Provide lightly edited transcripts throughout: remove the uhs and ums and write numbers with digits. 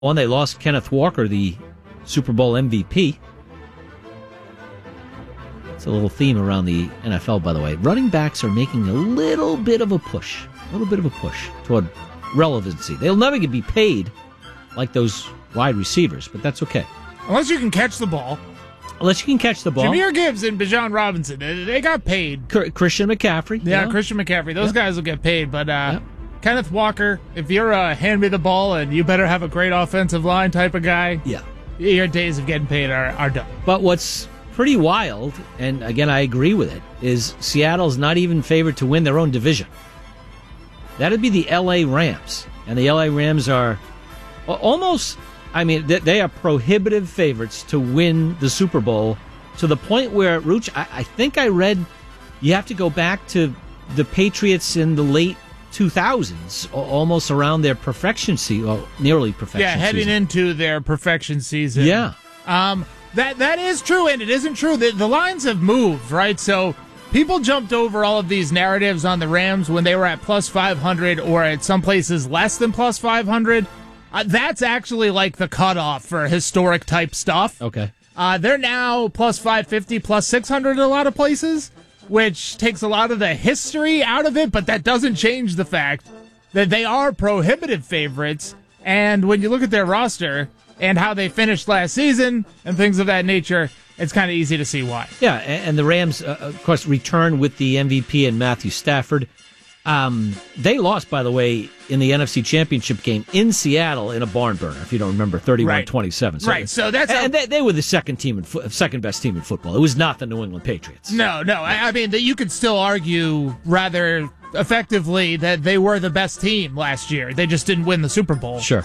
One, they lost Kenneth Walker, the Super Bowl MVP. It's a little theme around the NFL, by the way. Running backs are making a little bit of a push toward relevancy. They'll never be paid like those wide receivers, but that's okay. Unless you can catch the ball. Jahmyr Gibbs and Bijan Robinson, they got paid. Christian McCaffrey. Yeah, Christian McCaffrey. Those guys will get paid, but Kenneth Walker, if you're a hand me the ball and you better have a great offensive line type of guy, your days of getting paid are done. But what's pretty wild, and again I agree with it, is Seattle's not even favored to win their own division. That'd be the L.A. Rams. And the L.A. Rams are almost, they are prohibitive favorites to win the Super Bowl to the point where, Rooch, I think I read you have to go back to the Patriots in the late 2000s, almost around their perfection season, well, nearly perfection season. Yeah, heading into their perfection season. Yeah. That is true, and it isn't true. The lines have moved, right? So people jumped over all of these narratives on the Rams when they were at plus 500 or at some places less than plus 500. That's actually like the cutoff for historic type stuff. Okay. They're now plus 550, plus 600 in a lot of places, which takes a lot of the history out of it, but that doesn't change the fact that they are prohibitive favorites. And when you look at their roster and how they finished last season and things of that nature, it's kind of easy to see why. Yeah, and the Rams, of course, return with the MVP and Matthew Stafford. They lost, by the way, in the NFC Championship game in Seattle in a barn burner, if you don't remember, 31-27. Right, so that's... And they were the second best team in football. It was not the New England Patriots. No. I mean, you could still argue rather effectively that they were the best team last year. They just didn't win the Super Bowl. Sure.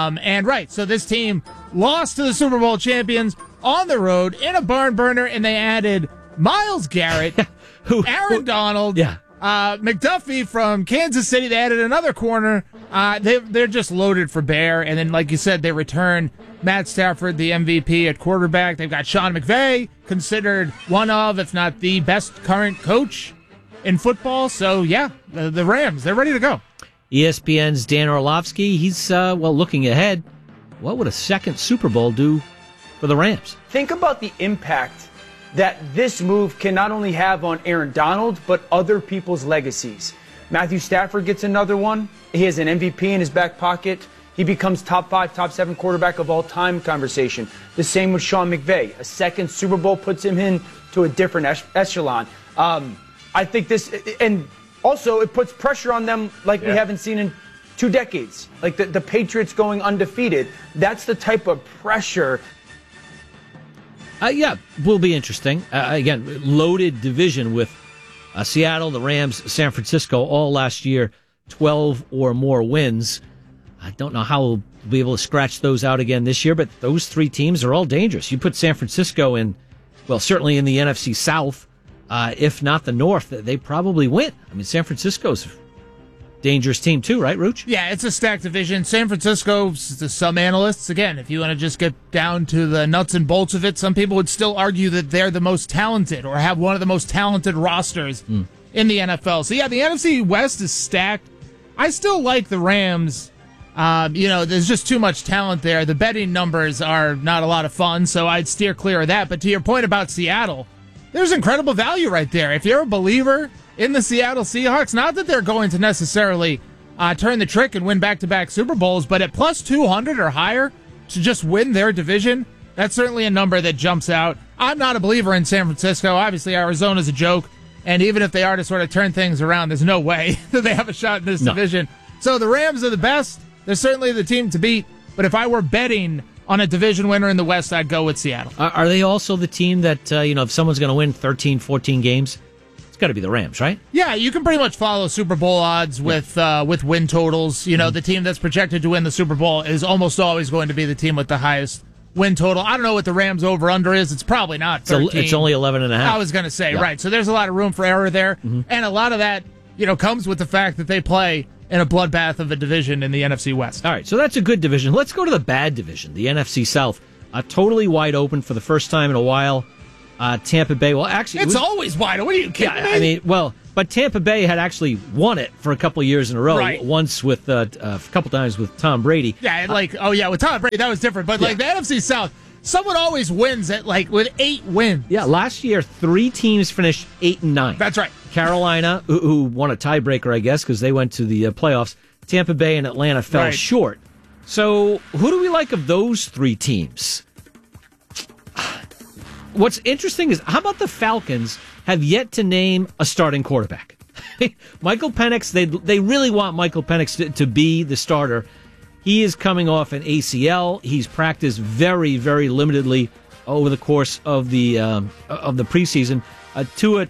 So this team lost to the Super Bowl champions on the road in a barn burner, and they added Myles Garrett, Aaron Donald, McDuffie from Kansas City. They added another corner. They're just loaded for bear. And then, like you said, they return Matt Stafford, the MVP at quarterback. They've got Sean McVay, considered one of, if not the best current coach in football. So, the Rams, they're ready to go. ESPN's Dan Orlovsky, he's, looking ahead. What would a second Super Bowl do for the Rams? Think about the impact that this move can not only have on Aaron Donald, but other people's legacies. Matthew Stafford gets another one. He has an MVP in his back pocket. He becomes top 5, top 7 quarterback of all time conversation. The same with Sean McVay. A second Super Bowl puts him into a different echelon. I think this, and also it puts pressure on them like we haven't seen in 2 decades. Like the Patriots going undefeated. That's the type of pressure. Will be interesting. Again, loaded division with Seattle, the Rams, San Francisco, all last year, 12 or more wins. I don't know how we'll be able to scratch those out again this year, but those 3 teams are all dangerous. You put San Francisco in, certainly in the NFC South, if not the North, they probably win. I mean, San Francisco's a dangerous team too, right, Rooch? Yeah, it's a stacked division. San Francisco, to some analysts, again, if you want to just get down to the nuts and bolts of it, some people would still argue that they're the most talented or have one of the most talented rosters in the NFL. So, the NFC West is stacked. I still like the Rams. There's just too much talent there. The betting numbers are not a lot of fun, so I'd steer clear of that. But to your point about Seattle, there's incredible value right there. If you're a believer in the Seattle Seahawks, not that they're going to necessarily turn the trick and win back-to-back Super Bowls, but at plus 200 or higher to just win their division, that's certainly a number that jumps out. I'm not a believer in San Francisco. Obviously, Arizona's a joke, and even if they are to sort of turn things around, there's no way that they have a shot in this division. So the Rams are the best. They're certainly the team to beat, but if I were betting on a division winner in the West, I'd go with Seattle. Are they also the team that, if someone's going to win 13, 14 games, it's got to be the Rams, right? Yeah, you can pretty much follow Super Bowl odds with win totals. The team that's projected to win the Super Bowl is almost always going to be the team with the highest win total. I don't know what the Rams over-under is. It's probably not 13. It's only 11.5. I was going to say, right. So there's a lot of room for error there. And a lot of that, comes with the fact that they play in a bloodbath of a division in the NFC West. All right, so that's a good division. Let's go to the bad division, the NFC South. Totally wide open for the first time in a while. Tampa Bay. Well, actually, It's always wide. What are you kidding me? But Tampa Bay had actually won it for a couple of years in a row. Right. Once with a couple times with Tom Brady. Yeah, with Tom Brady, that was different. But like the NFC South, someone always wins with 8 wins. Yeah, last year 3 teams finished 8-9. That's right. Carolina, who won a tiebreaker, I guess, because they went to the playoffs. Tampa Bay and Atlanta fell short. So, who do we like of those 3 teams? What's interesting is, how about the Falcons have yet to name a starting quarterback? Michael Penix, they really want Michael Penix to be the starter. He is coming off an ACL. He's practiced very, very limitedly over the course of the preseason. Tua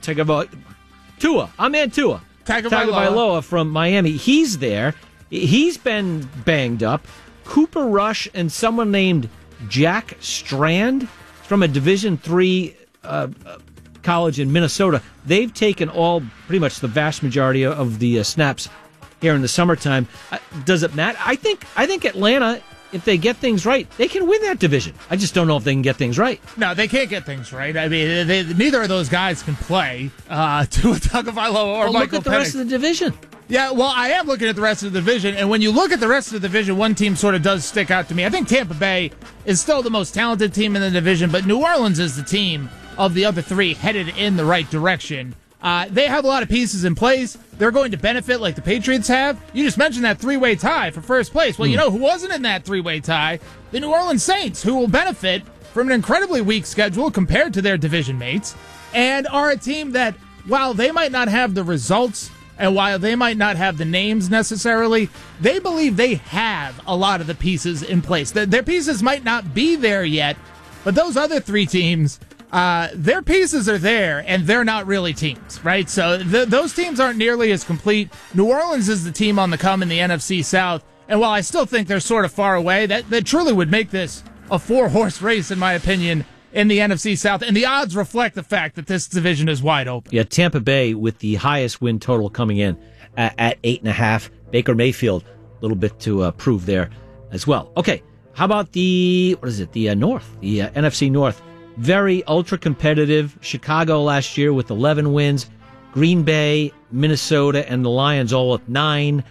Tagovailoa from Miami. He's there. He's been banged up. Cooper Rush and someone named Jack Strand from a Division III college in Minnesota. They've taken pretty much the vast majority of the snaps here in the summertime. Does it matter? I think Atlanta, if they get things right, they can win that division. I just don't know if they can get things right. No, they can't get things right. I mean, neither of those guys can play Tua Tagovailoa or Michael Penix. Look at the rest of the division. Yeah, well, I am looking at the rest of the division, and when you look at the rest of the division, one team sort of does stick out to me. I think Tampa Bay is still the most talented team in the division, but New Orleans is the team of the other 3 headed in the right direction. They have a lot of pieces in place. They're going to benefit like the Patriots have. You just mentioned that 3-way tie for first place. Well, you know who wasn't in that 3-way tie? The New Orleans Saints, who will benefit from an incredibly weak schedule compared to their division mates, and are a team that, while they might not have the results and while they might not have the names necessarily, they believe they have a lot of the pieces in place. Their pieces might not be there yet, but those other 3 teams, their pieces are there, and they're not really teams, right? So those teams aren't nearly as complete. New Orleans is the team on the come in the NFC South, and while I still think they're sort of far away, that truly would make this a 4-horse race, in my opinion, in the NFC South, and the odds reflect the fact that this division is wide open. Yeah, Tampa Bay with the highest win total coming in at 8.5. Baker Mayfield, a little bit to prove there as well. Okay, how about the North, the NFC North? Very ultra competitive. Chicago last year with 11 wins. Green Bay, Minnesota, and the Lions all with 9.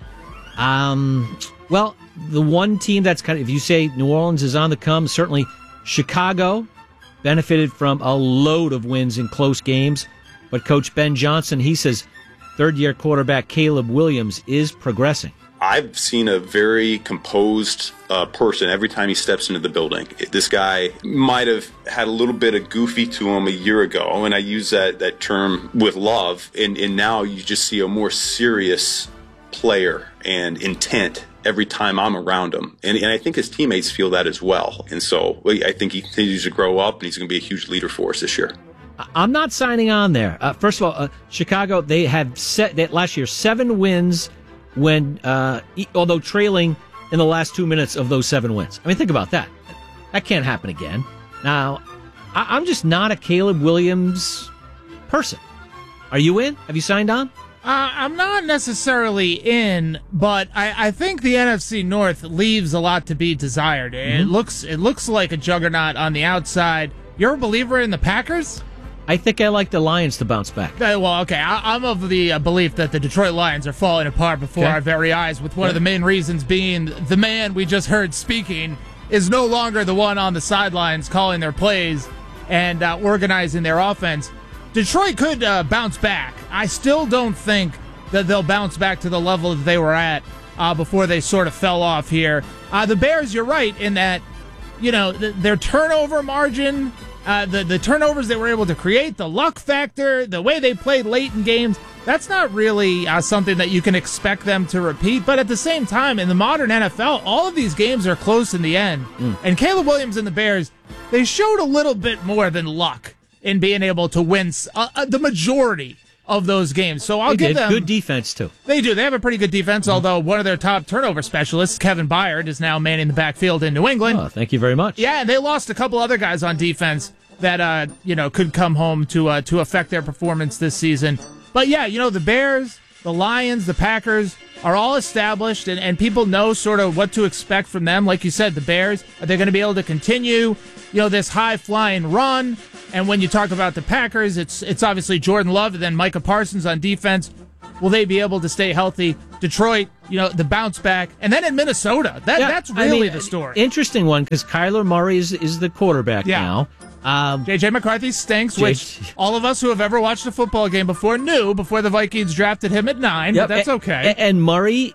Well, the one team that's kind of, if you say New Orleans is on the come, certainly Chicago benefited from a load of wins in close games. But Coach Ben Johnson, he says third-year quarterback Caleb Williams is progressing. I've seen a very composed person every time he steps into the building. This guy might have had a little bit of goofy to him a year ago, and I use that term with love, and now you just see a more serious player and intent every time I'm around him. And I think his teammates feel that as well. And so I think he continues to grow up, and he's going to be a huge leader for us this year. I'm not signing on there. First of all, Chicago, they have set that last year 7 wins when, although trailing in the last 2 minutes of those 7 wins. I mean, think about that. That can't happen again. Now, I'm just not a Caleb Williams person. Are you in? Have you signed on? I'm not necessarily in, but I think the NFC North leaves a lot to be desired. It looks like a juggernaut on the outside. You're a believer in the Packers? I think I like the Lions to bounce back. Well, okay. I'm of the belief that the Detroit Lions are falling apart before our very eyes, with one of the main reasons being the man we just heard speaking is no longer the one on the sidelines calling their plays and organizing their offense. Detroit could bounce back. I still don't think that they'll bounce back to the level that they were at before they sort of fell off here. The Bears, you're right in that, their turnover margin, the turnovers they were able to create, the luck factor, the way they played late in games, that's not really something that you can expect them to repeat. But at the same time, in the modern NFL, all of these games are close in the end. And Caleb Williams and the Bears, they showed a little bit more than luck in being able to win the majority of those games. So I'll give them good defense, too. They do. They have a pretty good defense, although one of their top turnover specialists, Kevin Byard, is now manning the backfield in New England. Oh, thank you very much. Yeah, and they lost a couple other guys on defense that could come home to affect their performance this season. But yeah, the Bears, the Lions, the Packers are all established, and people know sort of what to expect from them. Like you said, the Bears, are they going to be able to continue this high-flying run? And when you talk about the Packers, it's obviously Jordan Love and then Micah Parsons on defense. Will they be able to stay healthy? Detroit, the bounce back. And then in Minnesota, that's really the story. Interesting one, because Kyler Murray is the quarterback now. J.J. McCarthy stinks, which all of us who have ever watched a football game before knew before the Vikings drafted him at 9, but that's okay. And Murray,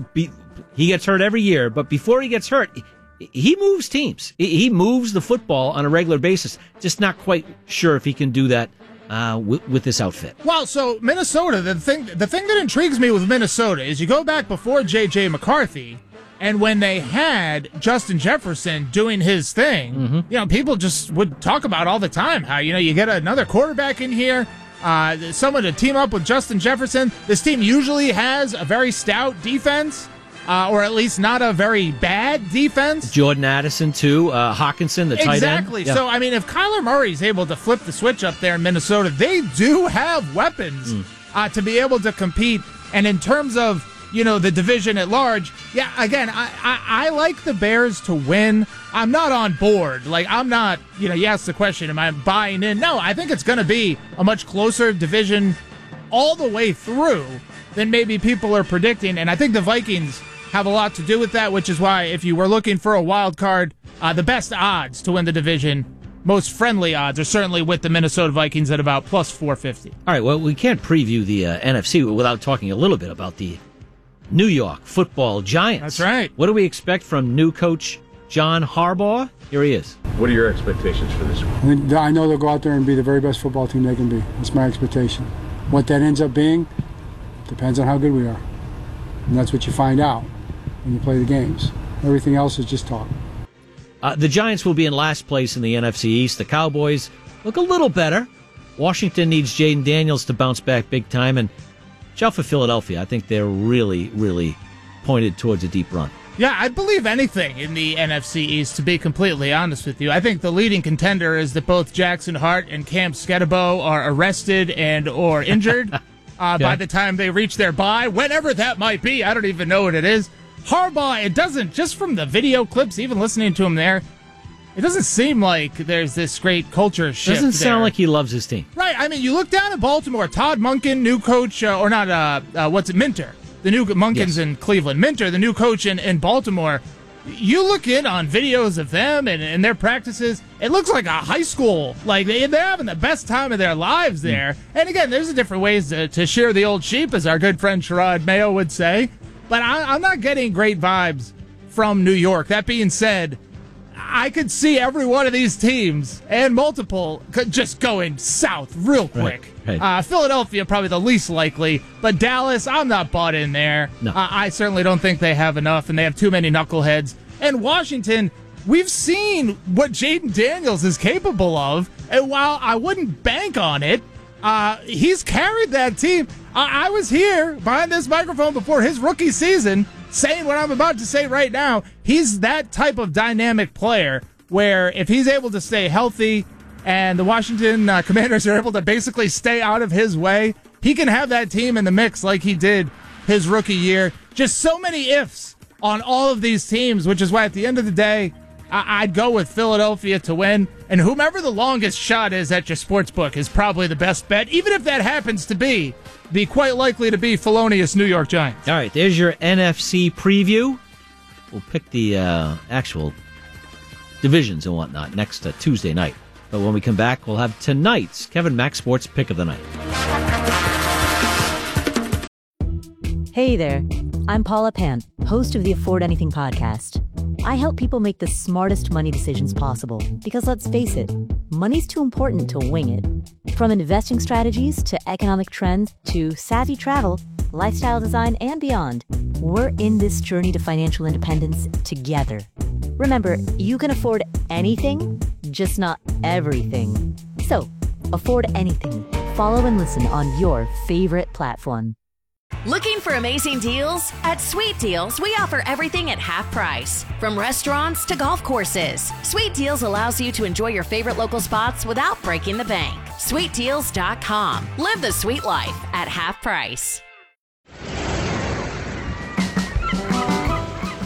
he gets hurt every year, but before he gets hurt, he moves teams. He moves the football on a regular basis. Just not quite sure if he can do that with this outfit. Well, so Minnesota, the thing that intrigues me with Minnesota is you go back before J.J. McCarthy, and when they had Justin Jefferson doing his thing, people just would talk about all the time how, you get another quarterback in here, someone to team up with Justin Jefferson. This team usually has a very stout defense. Or at least not a very bad defense. Jordan Addison, too. Hawkinson, the tight end. Exactly. Yeah. So, if Kyler Murray's able to flip the switch up there in Minnesota, they do have weapons to be able to compete. And in terms of, the division at large, again, I like the Bears to win. I'm not on board. I'm not, you asked the question, am I buying in? No, I think it's going to be a much closer division all the way through than maybe people are predicting. And I think the Vikings have a lot to do with that, which is why if you were looking for a wild card, the best odds to win the division, most friendly odds, are certainly with the Minnesota Vikings at about plus 450. All right, well, we can't preview the NFC without talking a little bit about the New York Football Giants. That's right. What do we expect from new coach John Harbaugh? Here he is. What are your expectations for this one? I know they'll go out there and be the very best football team they can be. That's my expectation. What that ends up being depends on how good we are. And that's what you find out when you play the games. Everything else is just talk. The Giants will be in last place in the NFC East. The Cowboys look a little better. Washington needs Jaden Daniels to bounce back big time. And shout for Philadelphia. I think they're really, really pointed towards a deep run. Yeah, I'd believe anything in the NFC East, to be completely honest with you. I think the leading contender is that both Jackson Hart and Cam Sketabo are arrested and or injured by the time they reach their bye, whenever that might be. I don't even know what it is. Harbaugh, it doesn't, just from the video clips, even listening to him there, it doesn't seem like there's this great culture shift. Doesn't sound like he loves his team. Right. You look down at Baltimore, Todd Monken, new coach, Minter. The new Monkins in Cleveland. Minter, the new coach in Baltimore. You look in on videos of them and their practices, it looks like a high school. Like, they're having the best time of their lives there. And again, there's different ways to shear the old sheep, as our good friend Sherrod Mayo would say. But I'm not getting great vibes from New York. That being said, I could see every one of these teams and multiple just going south real quick. Right. Philadelphia probably the least likely, but Dallas, I'm not bought in there. No. I certainly don't think they have enough, and they have too many knuckleheads. And Washington, we've seen what Jaden Daniels is capable of, and while I wouldn't bank on it, he's carried that team. I was here behind this microphone before his rookie season saying what I'm about to say right now. He's that type of dynamic player where if he's able to stay healthy and the Washington Commanders are able to basically stay out of his way, he can have that team in the mix like he did his rookie year. Just so many ifs on all of these teams, which is why at the end of the day, I'd go with Philadelphia to win. And whomever the longest shot is at your sportsbook is probably the best bet, even if that happens to be the quite likely to be felonious New York Giants. All right, there's your NFC preview. We'll pick the actual divisions and whatnot next Tuesday night. But when we come back, we'll have tonight's Kevin Mack Sports Pick of the Night. Hey there, I'm Paula Pant, host of the Afford Anything podcast. I help people make the smartest money decisions possible because, let's face it, money's too important to wing it. From investing strategies to economic trends to savvy travel, lifestyle design, and beyond, we're in this journey to financial independence together. Remember, you can afford anything, just not everything. So, afford anything. Follow and listen on your favorite platform. Looking for amazing deals? At Sweet Deals, we offer everything at half price. From restaurants to golf courses, Sweet Deals allows you to enjoy your favorite local spots without breaking the bank. SweetDeals.com. Live the sweet life at half price.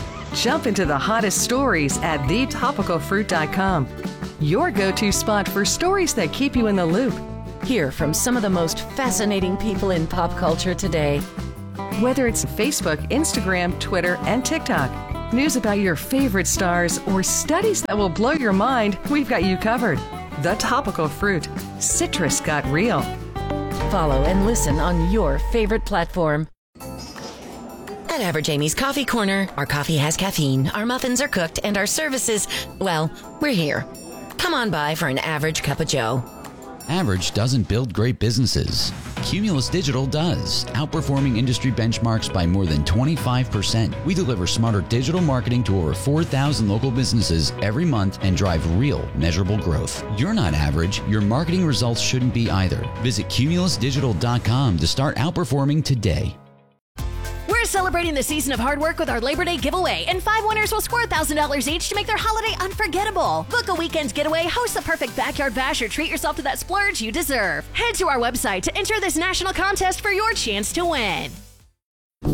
Jump into the hottest stories at thetopicalfruit.com. Your go-to spot for stories that keep you in the loop. Hear from some of the most fascinating people in pop culture today. Whether it's Facebook, Instagram, Twitter, and TikTok, news about your favorite stars, or studies that will blow your mind, we've got you covered. The Topical Fruit. Citrus got real. Follow and listen on your favorite platform. At Average Amy's Coffee Corner, our coffee has caffeine, our muffins are cooked, and our services, well, we're here. Come on by for an average cup of joe. Average doesn't build great businesses. Cumulus Digital does, outperforming industry benchmarks by more than 25%. We deliver smarter digital marketing to over 4,000 local businesses every month and drive real, measurable growth. You're not average. Your marketing results shouldn't be either. Visit cumulusdigital.com to start outperforming today. We're celebrating the season of hard work with our Labor Day giveaway, and 5 winners will score $1,000 each to make their holiday unforgettable. Book a weekend's getaway, host the perfect backyard bash, or treat yourself to that splurge you deserve. Head to our website to enter this national contest for your chance to win.